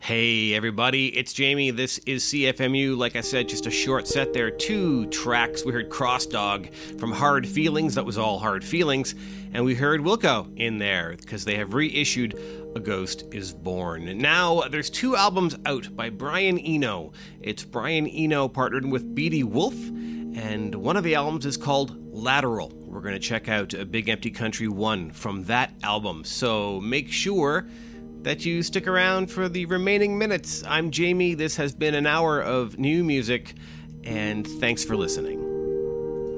Hey everybody, it's Jamie. This is CFMU. Like I said, just a short set there. 2 tracks. We heard Cross Dog from Hard Feelings. That was all Hard Feelings. And we heard Wilco in there because they have reissued A Ghost is Born. Now, there's 2 albums out by Brian Eno. It's Brian Eno partnered with Beatty Wolf. And one of the albums is called Lateral. We're going to check out A Big Empty Country 1 from that album. So make sure that you stick around for the remaining minutes. I'm Jamie. This has been an hour of new music, and thanks for listening.